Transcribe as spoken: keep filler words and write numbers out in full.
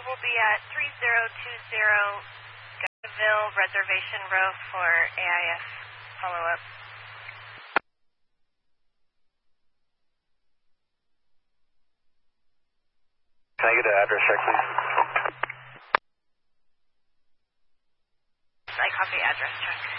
will be at three zero two zero Guyville Reservation Row for A I S follow-up. Can I get an address check, please? I copy address check.